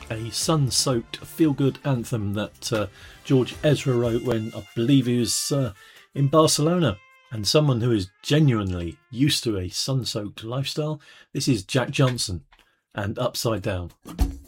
A sun-soaked feel-good anthem that George Ezra wrote when I believe he was in Barcelona. And someone who is genuinely used to a sun-soaked lifestyle, this is Jack Johnson and Upside Down.